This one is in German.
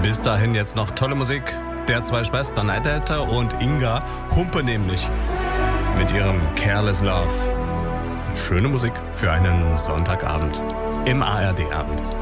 Bis dahin jetzt noch tolle Musik der zwei Schwestern Edette und Inga Humpe nämlich mit ihrem Careless Love. Schöne Musik für einen Sonntagabend im ARD-Abend.